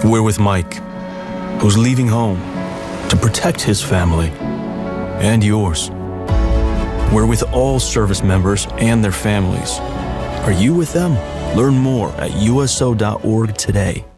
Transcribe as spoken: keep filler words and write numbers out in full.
We're with Mike, who's leaving home to protect his family and yours. We're with all service members and their families. Are you with them? Learn more at U S O dot org today.